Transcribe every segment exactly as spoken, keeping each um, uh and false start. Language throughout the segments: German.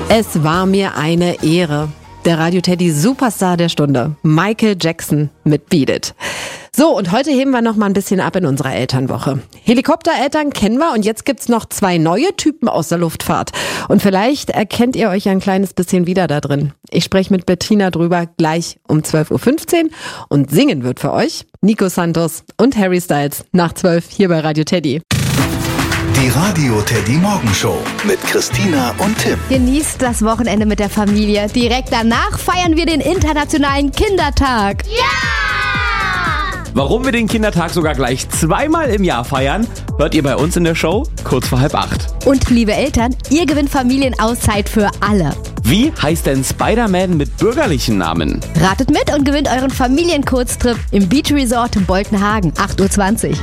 Es war mir eine Ehre. Der Radio Teddy Superstar der Stunde, Michael Jackson mit Beat It. So, und heute heben wir noch mal ein bisschen ab in unserer Elternwoche. Helikoptereltern kennen wir und jetzt gibt's noch zwei neue Typen aus der Luftfahrt. Und vielleicht erkennt ihr euch ein kleines bisschen wieder da drin. Ich spreche mit Bettina drüber gleich um zwölf Uhr fünfzehn und singen wird für euch Nico Santos und Harry Styles nach zwölf hier bei Radio Teddy. Die Radio Teddy Morgenshow mit Christina und Tim. Genießt das Wochenende mit der Familie. Direkt danach feiern wir den Internationalen Kindertag. Ja! Warum wir den Kindertag sogar gleich zweimal im Jahr feiern, hört ihr bei uns in der Show kurz vor halb acht. Und liebe Eltern, ihr gewinnt Familienauszeit für alle. Wie heißt denn Spider-Man mit bürgerlichen Namen? Ratet mit und gewinnt euren Familienkurztrip im Beach Resort in Boltenhagen, acht Uhr zwanzig.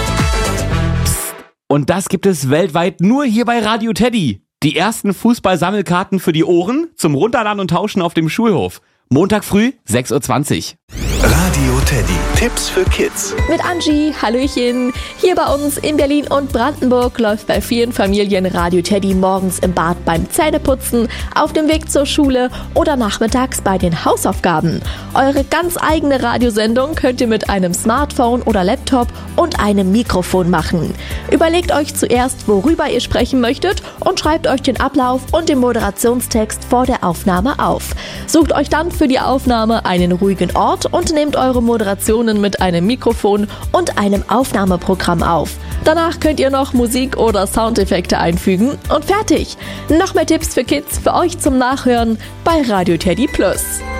Und das gibt es weltweit nur hier bei Radio Teddy. Die ersten Fußball-Sammelkarten für die Ohren zum Runterladen und Tauschen auf dem Schulhof. Montag früh, sechs Uhr zwanzig. Radio Teddy, Tipps für Kids. Mit Angie, Hallöchen. Hier bei uns in Berlin und Brandenburg läuft bei vielen Familien Radio Teddy morgens im Bad beim Zähneputzen, auf dem Weg zur Schule oder nachmittags bei den Hausaufgaben. Eure ganz eigene Radiosendung könnt ihr mit einem Smartphone oder Laptop und einem Mikrofon machen. Überlegt euch zuerst, worüber ihr sprechen möchtet und schreibt euch den Ablauf und den Moderationstext vor der Aufnahme auf. Sucht euch dann für die Aufnahme einen ruhigen Ort und nehmt eure Moderationen mit einem Mikrofon und einem Aufnahmeprogramm auf. Danach könnt ihr noch Musik oder Soundeffekte einfügen und fertig. Noch mehr Tipps für Kids für euch zum Nachhören bei Radio Teddy Plus.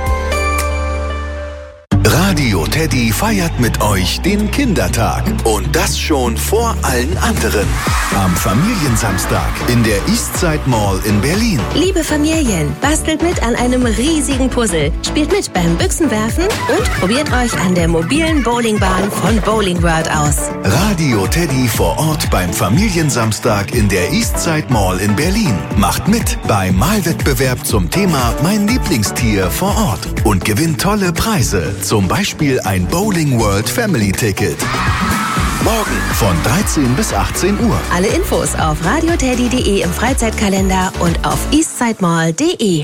Radio Teddy feiert mit euch den Kindertag. Und das schon vor allen anderen. Am Familiensamstag in der Eastside Mall in Berlin. Liebe Familien, bastelt mit an einem riesigen Puzzle, spielt mit beim Büchsenwerfen und probiert euch an der mobilen Bowlingbahn von Bowling World aus. Radio Teddy vor Ort beim Familiensamstag in der Eastside Mall in Berlin. Macht mit beim Malwettbewerb zum Thema Mein Lieblingstier vor Ort und gewinnt tolle Preise. Zum Beispiel ein Bowling World Family Ticket. Morgen von dreizehn bis achtzehn Uhr. Alle Infos auf radioteddy punkt de im Freizeitkalender und auf eastsidemall punkt de.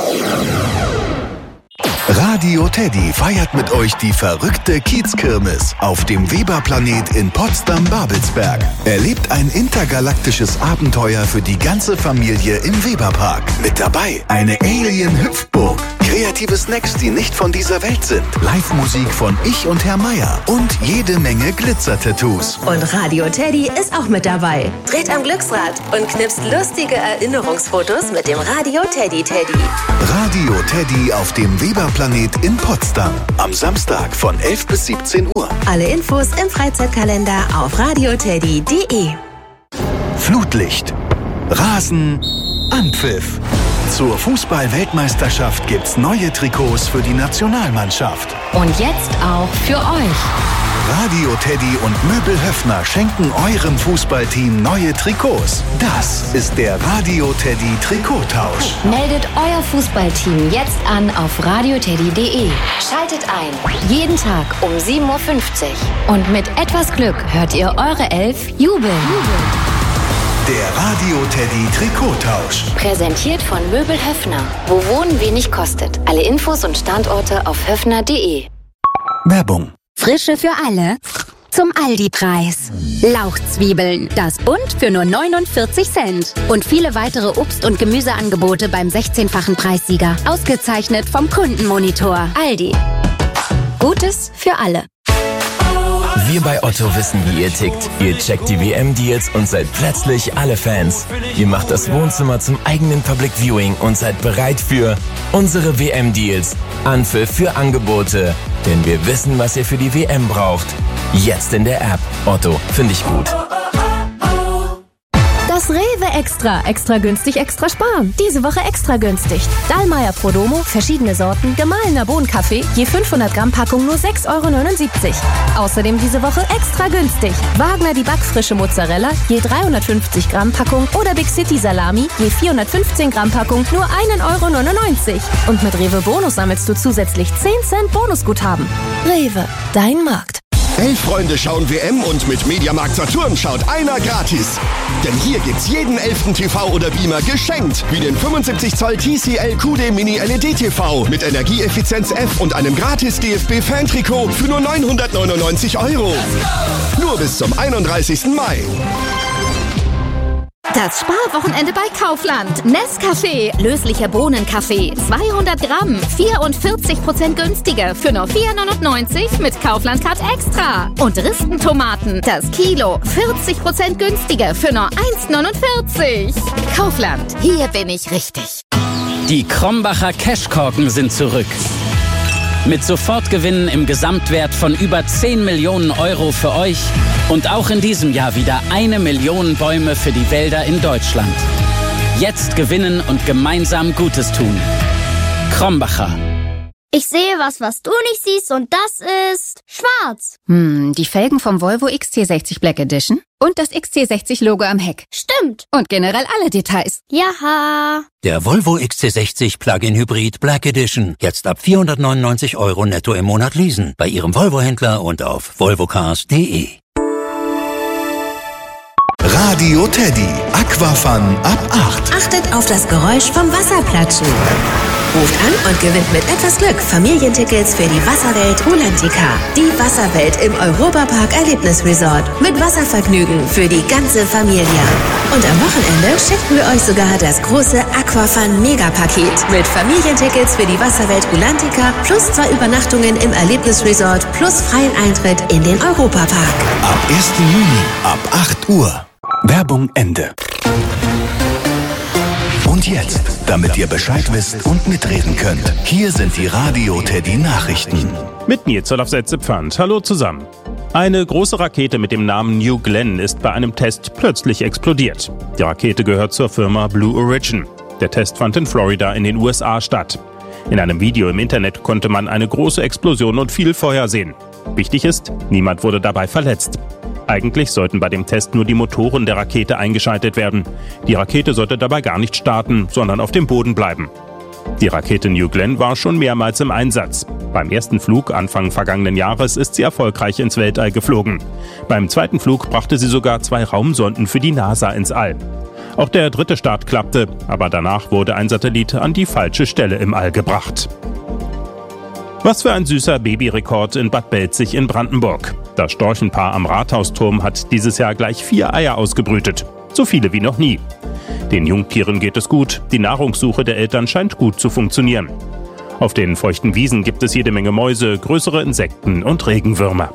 Radio Teddy feiert mit euch die verrückte Kiezkirmes auf dem Weberplanet in Potsdam-Babelsberg. Erlebt ein intergalaktisches Abenteuer für die ganze Familie im Weberpark. Mit dabei eine Alien-Hüpfburg, kreative Snacks, die nicht von dieser Welt sind, Live-Musik von Ich und Herr Meier und jede Menge Glitzer-Tattoos. Und Radio Teddy ist auch mit dabei. Dreht am Glücksrad und knipst lustige Erinnerungsfotos mit dem Radio Teddy Teddy. Radio Teddy auf dem Weberplanet in Potsdam. Am Samstag von elf bis siebzehn Uhr. Alle Infos im Freizeitkalender auf radioteddy punkt de. Flutlicht, Rasen, Anpfiff. Zur Fußball-Weltmeisterschaft gibt's neue Trikots für die Nationalmannschaft. Und jetzt auch für euch. Radio Teddy und Möbel Höffner schenken eurem Fußballteam neue Trikots. Das ist der Radio Teddy Trikottausch. Meldet euer Fußballteam jetzt an auf radioteddy punkt de. Schaltet ein. Jeden Tag um sieben Uhr fünfzig. Und mit etwas Glück hört ihr eure Elf jubeln. Der Radio Teddy Trikottausch. Präsentiert von Möbel Höffner. Wo Wohnen wenig kostet. Alle Infos und Standorte auf höffner punkt de. Werbung. Frische für alle zum Aldi-Preis. Lauchzwiebeln, das Bund für nur neunundvierzig Cent. Und viele weitere Obst- und Gemüseangebote beim sechzehnfachen Preissieger. Ausgezeichnet vom Kundenmonitor. Aldi. Gutes für alle. Wir bei Otto wissen, wie ihr tickt. Ihr checkt die W M-Deals und seid plötzlich alle Fans. Ihr macht das Wohnzimmer zum eigenen Public Viewing und seid bereit für unsere W M-Deals. Anpfiff für Angebote. Denn wir wissen, was ihr für die W M braucht. Jetzt in der App. Otto, finde ich gut. Das Rewe Extra. Extra günstig, extra sparen. Diese Woche extra günstig. Dallmayr Prodomo, verschiedene Sorten, gemahlener Bohnenkaffee, je fünfhundert Gramm Packung nur sechs Euro neunundsiebzig. Außerdem diese Woche extra günstig. Wagner die backfrische Mozzarella, je dreihundertfünfzig Gramm Packung oder Big City Salami, je vierhundertfünfzehn Gramm Packung nur ein Euro neunundneunzig. Und mit Rewe Bonus sammelst du zusätzlich zehn Cent Bonusguthaben. Rewe, dein Markt. Elf Freunde schauen W M und mit Mediamarkt Saturn schaut einer gratis. Denn hier gibt's jeden elften T V oder Beamer geschenkt. Wie den fünfundsiebzig Zoll T C L Q D Mini L E D T V mit Energieeffizienz F und einem gratis D F B-Fan-Trikot für nur neunhundertneunundneunzig Euro. Nur bis zum einunddreißigsten Mai. Das Sparwochenende bei Kaufland. Nescafé, löslicher Bohnenkaffee, zweihundert Gramm, vierundvierzig Prozent günstiger für nur vier neunundneunzig mit Kaufland-Card Extra. Und Ristentomaten, das Kilo, vierzig Prozent günstiger für nur eins neunundvierzig. Kaufland, hier bin ich richtig. Die Krombacher Cashkorken sind zurück. Mit Sofortgewinnen im Gesamtwert von über zehn Millionen Euro für euch und auch in diesem Jahr wieder eine Million Bäume für die Wälder in Deutschland. Jetzt gewinnen und gemeinsam Gutes tun. Krombacher. Ich sehe was, was du nicht siehst, und das ist schwarz. Hm, die Felgen vom Volvo X C sechzig Black Edition und das X C sechzig Logo am Heck. Stimmt. Und generell alle Details. Jaha. Der Volvo X C sechzig Plug-in Hybrid Black Edition. Jetzt ab vierhundertneunundneunzig Euro netto im Monat leasen. Bei Ihrem Volvo-Händler und auf volvocars punkt de. Radio Teddy. Aquafun ab acht. Achtet auf das Geräusch vom Wasserplatschen. Ruft an und gewinnt mit etwas Glück Familientickets für die Wasserwelt Rulantica. Die Wasserwelt im Europapark Erlebnisresort. Mit Wasservergnügen für die ganze Familie. Und am Wochenende schenken wir euch sogar das große Aquafun Megapaket. Mit Familientickets für die Wasserwelt Rulantica plus zwei Übernachtungen im Erlebnisresort plus freien Eintritt in den Europapark. Ab ersten Juni ab acht Uhr. Werbung Ende. Und jetzt, damit ihr Bescheid wisst und mitreden könnt, hier sind die Radio Teddy Nachrichten. Mit Nils Zolofsetze-Pfand. Hallo zusammen. Eine große Rakete mit dem Namen New Glenn ist bei einem Test plötzlich explodiert. Die Rakete gehört zur Firma Blue Origin. Der Test fand in Florida in den U S A statt. In einem Video im Internet konnte man eine große Explosion und viel Feuer sehen. Wichtig ist, niemand wurde dabei verletzt. Eigentlich sollten bei dem Test nur die Motoren der Rakete eingeschaltet werden. Die Rakete sollte dabei gar nicht starten, sondern auf dem Boden bleiben. Die Rakete New Glenn war schon mehrmals im Einsatz. Beim ersten Flug Anfang vergangenen Jahres ist sie erfolgreich ins Weltall geflogen. Beim zweiten Flug brachte sie sogar zwei Raumsonden für die NASA ins All. Auch der dritte Start klappte, aber danach wurde ein Satellit an die falsche Stelle im All gebracht. Was für ein süßer Babyrekord in Bad Belzig in Brandenburg. Das Storchenpaar am Rathausturm hat dieses Jahr gleich vier Eier ausgebrütet. So viele wie noch nie. Den Jungtieren geht es gut, die Nahrungssuche der Eltern scheint gut zu funktionieren. Auf den feuchten Wiesen gibt es jede Menge Mäuse, größere Insekten und Regenwürmer.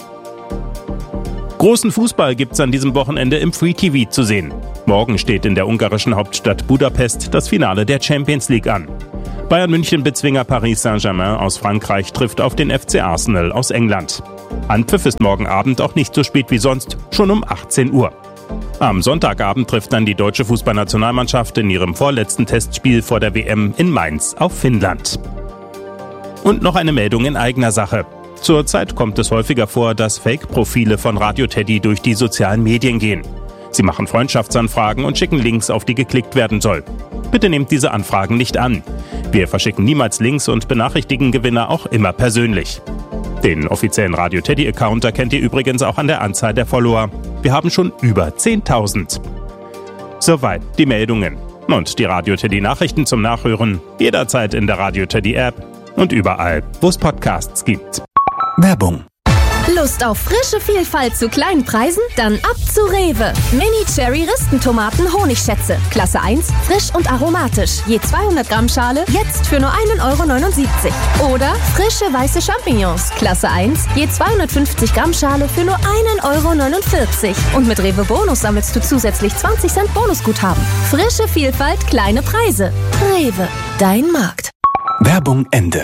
Großen Fußball gibt's an diesem Wochenende im Free T V zu sehen. Morgen steht in der ungarischen Hauptstadt Budapest das Finale der Champions League an. Bayern München-Bezwinger Paris Saint-Germain aus Frankreich trifft auf den F C Arsenal aus England. Anpfiff ist morgen Abend auch nicht so spät wie sonst, schon um achtzehn Uhr. Am Sonntagabend trifft dann die deutsche Fußballnationalmannschaft in ihrem vorletzten Testspiel vor der W M in Mainz auf Finnland. Und noch eine Meldung in eigener Sache. Zurzeit kommt es häufiger vor, dass Fake-Profile von Radio Teddy durch die sozialen Medien gehen. Sie machen Freundschaftsanfragen und schicken Links, auf die geklickt werden soll. Bitte nehmt diese Anfragen nicht an. Wir verschicken niemals Links und benachrichtigen Gewinner auch immer persönlich. Den offiziellen Radio Teddy-Account erkennt ihr übrigens auch an der Anzahl der Follower. Wir haben schon über zehntausend. Soweit die Meldungen. Und die Radio Teddy Nachrichten zum Nachhören jederzeit in der Radio Teddy App und überall, wo es Podcasts gibt. Werbung. Lust auf frische Vielfalt zu kleinen Preisen? Dann ab zu Rewe. Mini Cherry Ristentomaten Honigschätze. Klasse eins, frisch und aromatisch. Je zweihundert Gramm Schale, jetzt für nur einen Euro neunundsiebzig. Oder frische weiße Champignons. Klasse eins, je zweihundertfünfzig Gramm Schale für nur einen Euro neunundvierzig. Und mit Rewe Bonus sammelst du zusätzlich zwanzig Cent Bonusguthaben. Frische Vielfalt, kleine Preise. Rewe, dein Markt. Werbung Ende.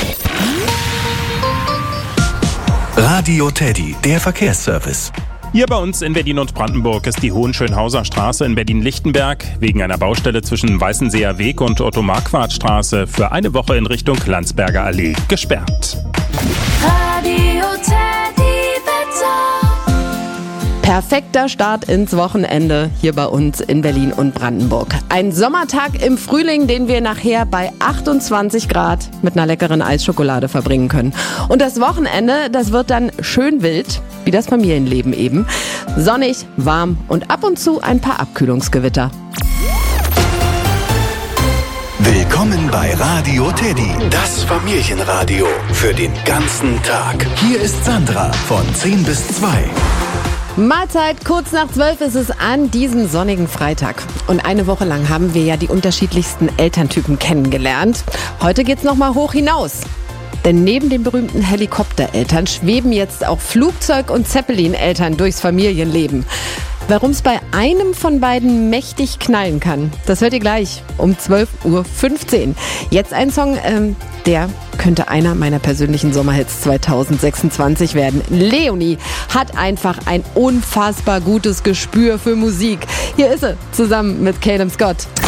Radio Teddy, der Verkehrsservice. Hier bei uns in Berlin und Brandenburg ist die Hohenschönhauser Straße in Berlin-Lichtenberg wegen einer Baustelle zwischen Weißenseer Weg und Otto-Marquardt-Straße für eine Woche in Richtung Landsberger Allee gesperrt. Radio Teddy Wetter. Perfekter Start ins Wochenende hier bei uns in Berlin und Brandenburg. Ein Sommertag im Frühling, den wir nachher bei achtundzwanzig Grad mit einer leckeren Eisschokolade verbringen können. Und das Wochenende, das wird dann schön wild, wie das Familienleben eben. Sonnig, warm und ab und zu ein paar Abkühlungsgewitter. Willkommen bei Radio Teddy, das Familienradio für den ganzen Tag. Hier ist Sandra von zehn bis zwei. Mahlzeit, kurz nach zwölf ist es an diesem sonnigen Freitag. Und eine Woche lang haben wir ja die unterschiedlichsten Elterntypen kennengelernt. Heute geht's nochmal hoch hinaus. Denn neben den berühmten Helikoptereltern schweben jetzt auch Flugzeug- und Zeppelin-Eltern durchs Familienleben. Warum es bei einem von beiden mächtig knallen kann, das hört ihr gleich um zwölf Uhr fünfzehn. Jetzt ein Song, ähm, der könnte einer meiner persönlichen Sommerhits zwanzig sechsundzwanzig werden. Leonie hat einfach ein unfassbar gutes Gespür für Musik. Hier ist sie, zusammen mit Caleb Scott.